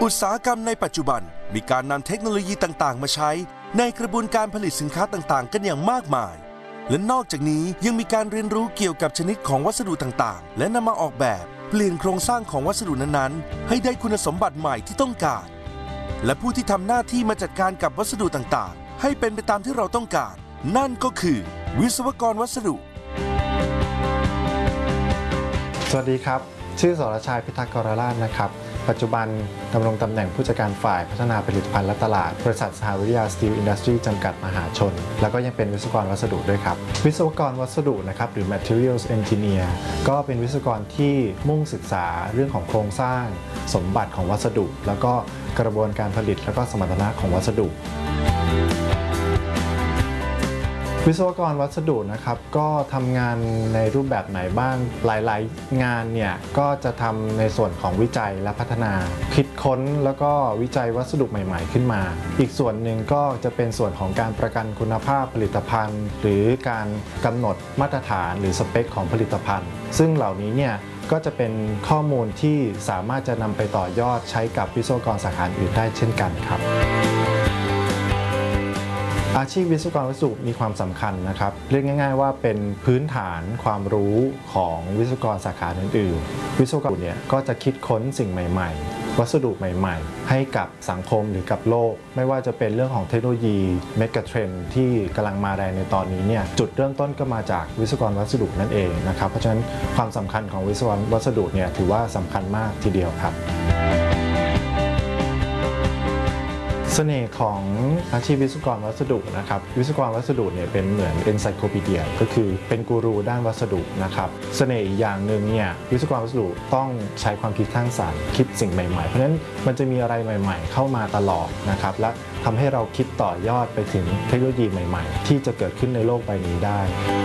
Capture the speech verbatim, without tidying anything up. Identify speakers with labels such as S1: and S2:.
S1: อุตสาหกรรมในปัจจุบันมีการนำเทคโนโลยีต่างๆมาใช้ในกระบวนการผลิตสินค้าต่างๆกันอย่างมากมายและนอกจากนี้ยังมีการเรียนรู้เกี่ยวกับชนิดของวัสดุต่างๆและนำมาออกแบบเปลี่ยนโครงสร้างของวัสดุนั้นๆให้ได้คุณสมบัติใหม่ที่ต้องการและผู้ที่ทำหน้าที่มาจัดการกับวัสดุต่างๆให้เป็นไปตามที่เราต้องการนั่นก็คือวิศวกรวัสดุ
S2: สวัสดีครับชื่อสรชัยพิทักษ์กรราชนะครับปัจจุบันดำรงตำแหน่งผู้จัดการฝ่ายพัฒนาผลิตภัณฑ์และตลาดบริษัทสหวิทยาสตีลอินดัสทรีจำกัดมหาชนแล้วก็ยังเป็นวิศวกรวัสดุด้วยครับวิศวกรวัสดุนะครับหรือ materials engineer ก็เป็นวิศวกรที่มุ่งศึกษาเรื่องของโครงสร้างสมบัติของวัสดุ แล้วก็กระบวนการผลิตและก็สมรรถนะของวัสดุวิศวกรวัสดุนะครับก็ทำงานในรูปแบบไหนบ้างหลายๆงานเนี่ยก็จะทำในส่วนของวิจัยและพัฒนาคิดค้นแล้วก็วิจัยวัสดุใหม่ๆขึ้นมาอีกส่วนหนึ่งก็จะเป็นส่วนของการประกันคุณภาพผลิตภัณฑ์หรือการกำหนดมาตรฐานหรือสเปคของผลิตภัณฑ์ซึ่งเหล่านี้เนี่ยก็จะเป็นข้อมูลที่สามารถจะนำไปต่อยอดใช้กับวิศวกรสาขาอื่นได้เช่นกันครับอาชีพวิศวกรวัสดุมีความสำคัญนะครับเรียกง่ายๆว่าเป็นพื้นฐานความรู้ของวิศวกรสาขาอื่นๆวิศวกรเนี่ยก็จะคิดค้นสิ่งใหม่ๆวัสดุใหม่ๆให้กับสังคมหรือกับโลกไม่ว่าจะเป็นเรื่องของเทคโนโลยีเมกะเทรนด์ที่กำลังมาแรงในตอนนี้เนี่ยจุดเริ่มต้นก็มาจากวิศวกรวัสดุนั่นเองนะครับเพราะฉะนั้นความสำคัญของวิศวกรวัสดุเนี่ยถือว่าสำคัญมากทีเดียวครับเสน่ห์ของอาชีพวิศวกรวัสดุนะครับวิศวกรวัสดุเนี่ยเป็นเหมือนเอนไซโคปีเดียก็คือเป็นกูรูด้านวัสดุนะครับเสน่ห์อีกอย่างหนึ่งเนี่ยวิศวกรวัสดุต้องใช้ความคิดสร้างสรรค์คิดสิ่งใหม่ๆเพราะฉะนั้นมันจะมีอะไรใหม่ๆเข้ามาตลอดนะครับและทำให้เราคิดต่อยอดไปถึงเทคโนโลยีใหม่ๆที่จะเกิดขึ้นในโลกใบนี้ได้